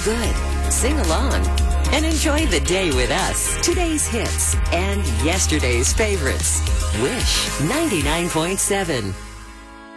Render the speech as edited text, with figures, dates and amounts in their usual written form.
good, sing along, and enjoy the day with us. Today's hits and yesterday's favorites. Wish 99.7.